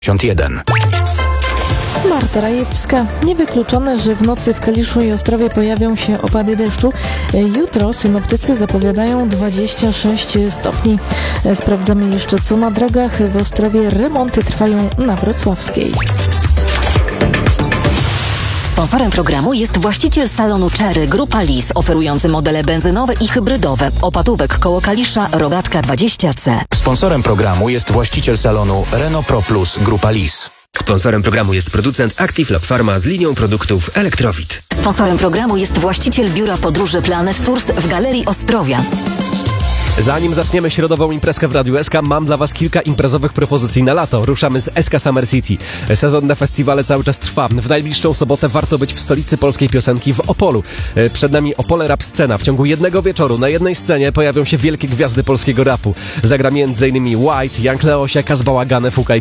1. Marta Rajewska. Niewykluczone, że w nocy w Kaliszu i Ostrowie pojawią się opady deszczu. Jutro synoptycy zapowiadają 26 stopni. Sprawdzamy jeszcze, co na drogach. W Ostrowie remonty trwają na Wrocławskiej. Sponsorem programu jest właściciel salonu Cherry Grupa Lis, oferujący modele benzynowe i hybrydowe. Opatówek koło Kalisza, Rogatka 20C. Sponsorem programu jest właściciel salonu Renault Pro Plus Grupa Lis. Sponsorem programu jest producent Active Lab Pharma z linią produktów Elektrowit. Sponsorem programu jest właściciel biura podróży Planet Tours w Galerii Ostrowia. Zanim zaczniemy środową imprezkę w Radiu SK, mam dla Was kilka imprezowych propozycji na lato. Ruszamy z SK Summer City. Sezon na festiwale cały czas trwa. W najbliższą sobotę warto być w stolicy polskiej piosenki w Opolu. Przed nami Opole Rap Scena. W ciągu jednego wieczoru na jednej scenie pojawią się wielkie gwiazdy polskiego rapu. Zagra m.in. White, Young Leosia, Kaz Bałagane, Fuka i